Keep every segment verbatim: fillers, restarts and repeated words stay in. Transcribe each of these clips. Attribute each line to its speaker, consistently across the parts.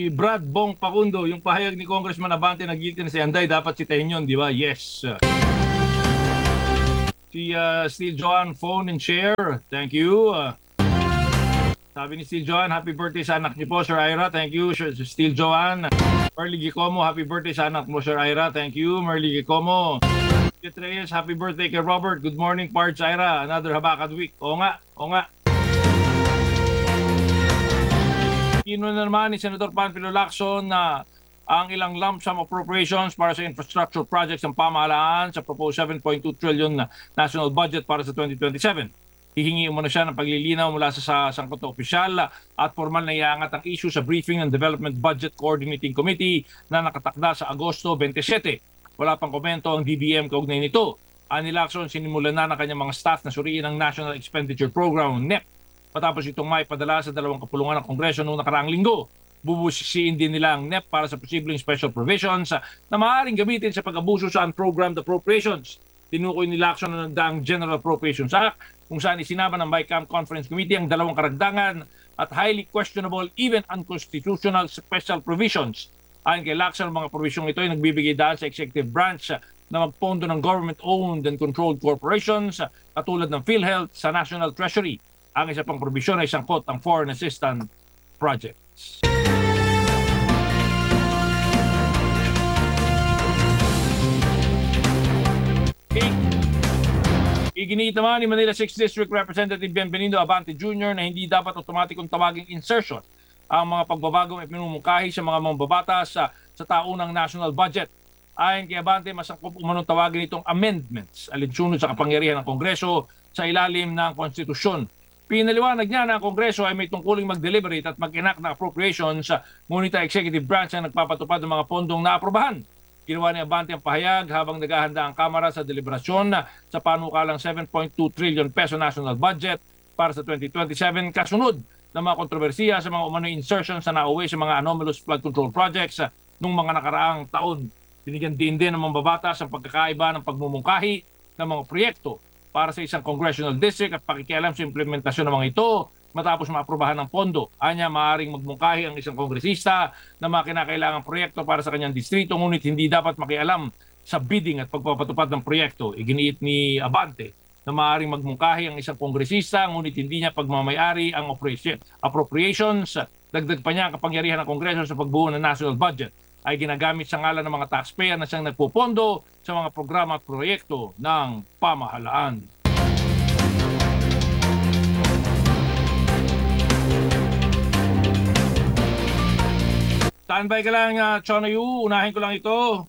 Speaker 1: Si Brad Bong Pacundo, yung pahayag ni Congressman Abante na guilty na si Anday, dapat sitahin yun, di ba? Yes. Si uh, Steve Joan, phone and share. Thank you. Uh, sabi ni Steve Joan, happy birthday sa anak niyo po, Sir Ira. Thank you, Sir Steve Joan. Merly Gicomo, happy birthday sa anak mo, Sir Ira. Thank you, Merly Gicomo. Kit Reyes, happy birthday kay Robert. Good morning, Pards Ira. Another Habakad week. O nga, o nga. Kino na naman ni Senator Panfilo Lacson na ang ilang lump sum appropriations para sa infrastructure projects ng pamahalaan sa proposed seven point two trillion na national budget para sa twenty twenty-seven. Hihingi umano siya ng paglilinaw mula sa, sa sangkot na opisyal at formal na iangat ang issue sa Briefing and Development Budget Coordinating Committee na nakatakda sa Agosto twenty-seven. Wala pang komento ang D B M kaugnay nito. Ani Lacson, sinimulan na ng kanyang mga staff na suriin ang National Expenditure Program, N E P, matapos itong maipadala sa dalawang kapulungan ng Kongreso noong nakaraang linggo. Bubusisiin din nila ang N E P para sa posibleng special provisions na maaaring gamitin sa pag-abuso sa unprogrammed appropriations. Tinukoy ni Lacson na ang General Appropriations Act kung saan isinama ng BICAM Conference Committee ang dalawang karagdagan at highly questionable, even unconstitutional special provisions. Ayon kay Lacson, ang mga provisyong ito ay nagbibigay daan sa executive branch na magpondo ng government-owned and controlled corporations katulad ng PhilHealth sa National Treasury. Ang isa pang probisyon ay sangkot ang foreign assistance projects. Iginiit naman ni Manila sixth District Representative Bienvenido Abante Junior na hindi dapat otomatikong tawaging insertion ang mga pagbabagong ipinumungkahi sa mga mambabatas sa, sa taunang national budget. Ayon kay Abante, masangkop umanong tawagin itong amendments alinsunod sa kapangyarihan ng Kongreso sa ilalim ng konstitusyon. Pinaliwanag niya na ang Kongreso ay may tungkuling mag-deliberate at mag-enact na appropriations, ngunit ang executive branch ang nagpapatupad ng mga pondong naaprobahan. Ginawa ni Abante ang pahayag habang naghahanda ang Kamara sa deliberasyon sa panukalang seven point two trillion peso national budget para sa twenty twenty-seven kasunod ng mga kontrobersiya sa mga umano'y insertions na nauwi sa mga anomalous flood control projects noong mga nakaraang taon. Binigyan din din ng mambabatas ang pagkakaiba ng pagmumungkahi ng mga proyekto para sa isang congressional district at pakikialam sa implementasyon ng mga ito matapos maaprobahan ng pondo. Anya, maaaring magmungkahi ang isang kongresista na mga kinakailangang proyekto para sa kanyang distrito ngunit hindi dapat makialam sa bidding at pagpapatupad ng proyekto. Iginiit ni Abante na maaaring magmungkahi ang isang kongresista ngunit hindi niya pagmamayari ang appropriations. Dagdag pa niya ang kapangyarihan ng Kongreso sa pagbuo ng national budget ay ginagamit sa ngalan ng mga taxpayer na siyang nagpupondo sa mga programa at proyekto ng pamahalaan. Standby ka lang, uh, Chonayu. Unahin ko lang ito.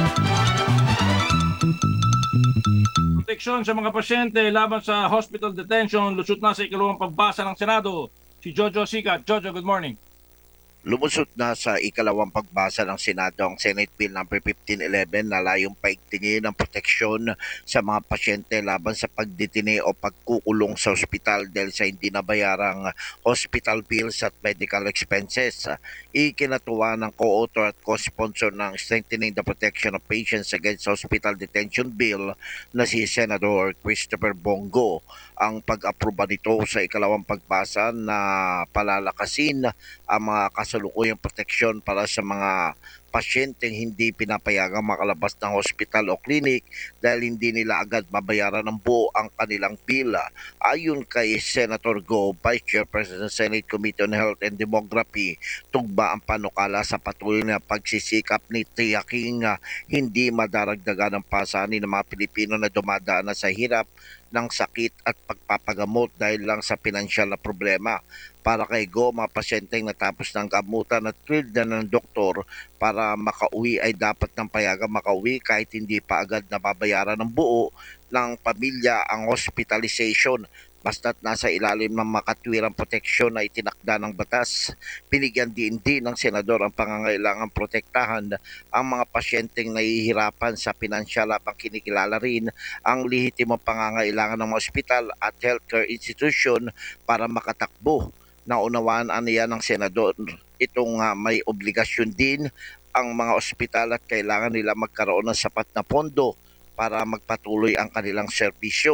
Speaker 1: Proteksyon sa mga pasyente laban sa hospital detention lusot na sa ikalawang pagbasa ng Senado. Si Jojo Sikat. Jojo, good morning.
Speaker 2: Lumusot na sa ikalawang pagbasa ng Senado ang Senate Bill number fifteen eleven na layong paigtingin ang proteksyon sa mga pasyente laban sa pagdetine o pagkukulong sa ospital dahil sa hindi nabayarang hospital bills at medical expenses. Ikinatuwa ng co-author at co-sponsor ng Strengthening the Protection of Patients Against Hospital Detention Bill na si Senator Christopher Bongo ang pag-aproba nito sa ikalawang pagbasa na palalakasin ang mga kasalukuyang proteksyon para sa mga pasyenteng hindi pinapayagang makalabas ng hospital o clinic dahil hindi nila agad mabayaran ng buo ang kanilang bill. Ayon kay Senator Go, Vice Chairperson ng Senate Committee on Health and Demography, tugma ang panukala sa patuloy na pagsisikap ni tiyaking uh, hindi madaragdagan ng pasanin ng mga Pilipino na dumadaan na sa hirap ng sakit at pagpapagamot dahil lang sa pinansyal na problema. Para kay Go, mga pasyenteng natapos ng gamutan at cleared na ng doktor para makauwi ay dapat ng payagang makauwi kahit hindi pa agad nababayaran ng buo ng pamilya ang hospitalization. Basta't nasa ilalim ng makatwirang proteksyon na itinakda ng batas. Binigyan din din ng senador ang pangangailangang protektahan ang mga pasyenteng nahihirapan sa pinansyal habang kinikilala rin ang lehitimong pangangailangan ng mga ospital at healthcare institution para makatakbo. Naunawaan niya ng senador itong uh, may obligasyon din ang mga ospital at kailangan nila magkaroon ng sapat na pondo para magpatuloy ang kanilang serbisyo.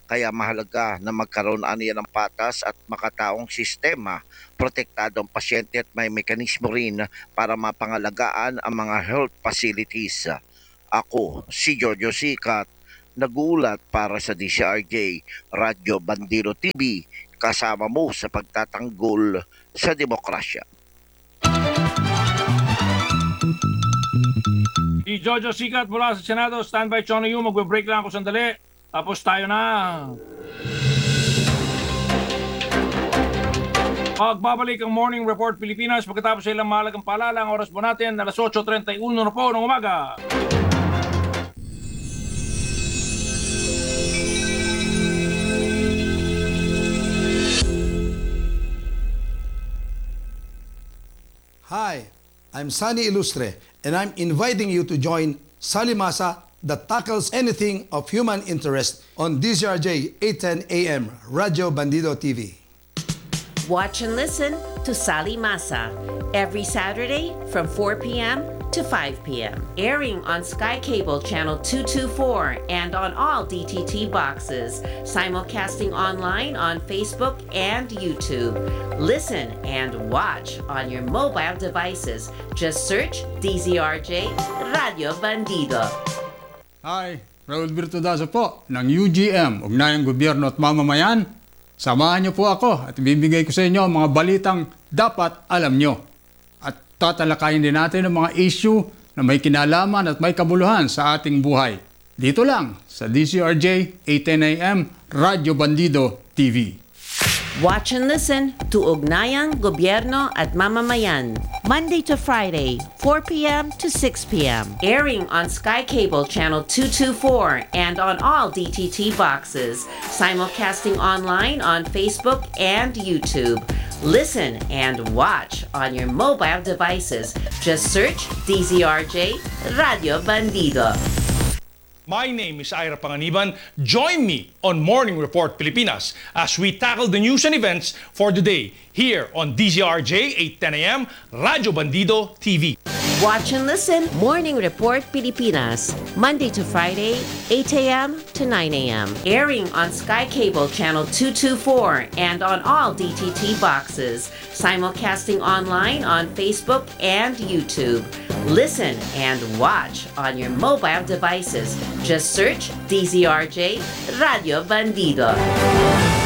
Speaker 2: Kaya mahalaga na magkaroon aniya ng patas at makataong sistema, protektado ang pasyente at may mekanismo rin para mapangalagaan ang mga health facilities. Ako, si Giorgio Sikat, nagulat para sa D C R J, Radyo Bandido T V, kasama mo sa pagtatanggol sa demokrasya.
Speaker 1: Si Jojo Sikat mula sa Senado, standby Chono Yu, magbe-break lang ako sandali. Tapos tayo na. Pagbabalik ang Morning Report Pilipinas pagkatapos sa ilang mahalagang paalala. Ang oras po natin, alas eight thirty-one na po ng umaga.
Speaker 3: Hi, I'm Sunny Ilustre, and I'm inviting you to join Salimasa that tackles anything of human interest on D Z R J eight ten A M, Radyo Bandido T V.
Speaker 4: Watch and listen to Sali Masa every Saturday from four p.m. to five p.m. Airing on Sky Cable Channel two twenty-four and on all D T T boxes. Simulcasting online on Facebook and YouTube. Listen and watch on your mobile devices. Just search D Z R J Radio Bandido.
Speaker 5: Hi, Raul Virtudazo po ng U G M, Ugnayang Gobyerno at Mamamayan. Samahan niyo po ako at ibibigay ko sa inyo ang mga balitang dapat alam niyo. At tatalakayin din natin ang mga issue na may kinalaman at may kabuluhan sa ating buhay. Dito lang sa D C R J eight ten A M Radyo Bandido T V.
Speaker 4: Watch and listen to Ugnayang Gobyerno at Mamamayan, Monday to Friday, four p.m. to six p.m. Airing on Sky Cable Channel two twenty-four and on all D T T boxes. Simulcasting online on Facebook and YouTube. Listen and watch on your mobile devices. Just search D Z R J Radio Bandido.
Speaker 6: My name is Ira Panganiban. Join me on Morning Report Pilipinas as we tackle the news and events for the day here on D Z R J eight ten A M Radyo Bandido T V.
Speaker 4: Watch and listen Morning Report Pilipinas, Monday to Friday, eight a.m. to nine a.m. Airing on Sky Cable Channel two twenty-four and on all D T T boxes. Simulcasting online on Facebook and YouTube. Listen and watch on your mobile devices. Just search D Z R J Radio Bandido.